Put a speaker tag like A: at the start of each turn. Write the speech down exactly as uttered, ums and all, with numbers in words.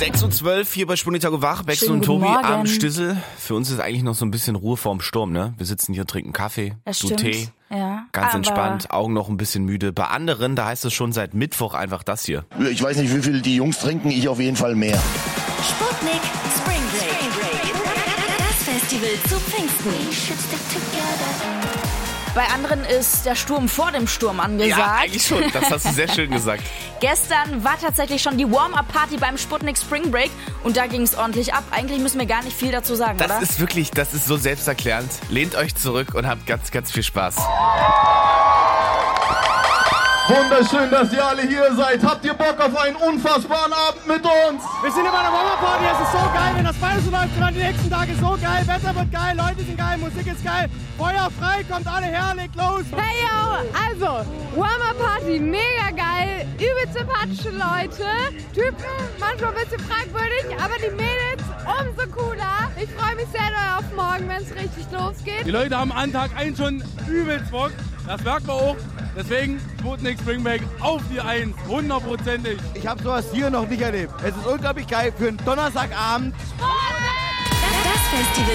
A: sechs Uhr zwölf hier bei Sputnik Tag und Wach. Bex
B: Schönen
A: und
B: guten
A: Tobi
B: Morgen.
A: am Stissel. Für uns ist eigentlich noch so ein bisschen Ruhe vorm Sturm, ne? Wir sitzen hier, trinken Kaffee,
B: Das
A: du
B: stimmt.
A: Tee.
B: Ja.
A: Ganz
B: Aber
A: entspannt, Augen noch ein bisschen müde. Bei anderen, da heißt es schon seit Mittwoch einfach das hier.
C: Ich weiß nicht, wie viel die Jungs trinken, ich auf jeden Fall mehr.
D: Sputnik Spring Break. Das Festival zu Pfingsten.
B: bei anderen ist der Sturm vor dem Sturm angesagt.
A: Ja, eigentlich schon. Das hast du sehr schön gesagt.
B: Gestern war tatsächlich schon die Warm-Up-Party beim Sputnik Spring Break und da ging es ordentlich ab. Eigentlich müssen wir gar nicht viel dazu sagen,
A: Das
B: oder?
A: ist wirklich, das ist so selbsterklärend. Lehnt euch zurück und habt ganz, ganz viel Spaß.
E: Wunderschön, dass ihr alle hier seid. Habt ihr Bock auf einen unfassbaren Abend mit uns?
F: Wir sind immer bei der Warm-Up-Party, es ist so geil, wenn das Feuer so läuft, dann die nächsten Tage so geil, Wetter wird geil, Leute sind geil, Musik ist geil, Feuer frei, kommt alle her, legt los.
G: Hey yo, also, Warm-Up-Party, mega geil, übel sympathische Leute, Typen, manchmal ein bisschen fragwürdig, aber die Mädels umso cooler. Ich freue mich sehr doll auf morgen, wenn es richtig losgeht.
F: Die Leute haben an Tag eins schon übelst Bock, das merkt man auch. Deswegen Sputnik Spring Break auf die eins, hundertprozentig.
H: Ich habe sowas hier noch nicht erlebt. Es ist unglaublich geil für einen Donnerstagabend.
D: Das Festival